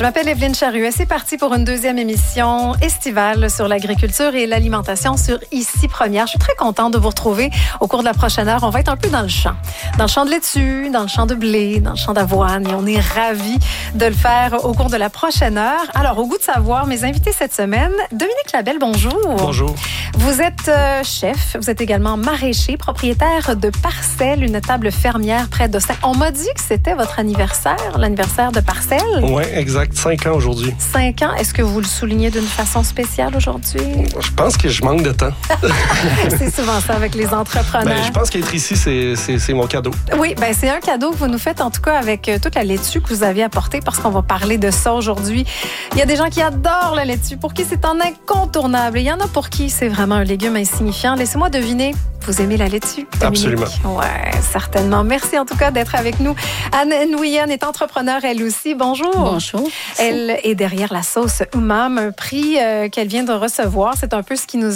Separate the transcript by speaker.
Speaker 1: Je m'appelle Evelyne Charuet. C'est parti pour une deuxième émission estivale sur l'agriculture et l'alimentation sur Ici Première. Je suis très contente de vous retrouver au cours de la prochaine heure. On va être un peu dans le champ. Dans le champ de laitue, dans le champ de blé, dans le champ d'avoine. Et on est ravis de le faire au cours de la prochaine heure. Alors, au goût de savoir, mes invités cette semaine, Dominique Labelle, bonjour.
Speaker 2: Bonjour.
Speaker 1: Vous êtes chef, vous êtes également maraîcher, propriétaire de Parcelle, une table fermière près d'Ossin. On m'a dit que c'était votre anniversaire, l'anniversaire de Parcelle.
Speaker 2: Oui, exact. 5 ans aujourd'hui.
Speaker 1: 5 ans. Est-ce que vous le soulignez d'une façon spéciale aujourd'hui?
Speaker 2: Je pense que je manque de temps.
Speaker 1: C'est souvent ça avec les entrepreneurs.
Speaker 2: Ben, je pense qu'être ici, c'est mon cadeau.
Speaker 1: Oui, ben c'est un cadeau que vous nous faites, en tout cas, avec toute la laitue que vous avez apportée, parce qu'on va parler de ça aujourd'hui. Il y a des gens qui adorent la laitue, pour qui c'est un incontournable. Et il y en a pour qui c'est vraiment un légume insignifiant. Laissez-moi deviner. Vous aimez la laitue, Dominique?
Speaker 2: Absolument.
Speaker 1: Oui, certainement. Merci en tout cas d'être avec nous. Anne Nguyen est entrepreneure elle aussi. Bonjour.
Speaker 3: Bonjour.
Speaker 1: Elle est derrière la sauce Umam, un prix qu'elle vient de recevoir. C'est un peu ce qui nous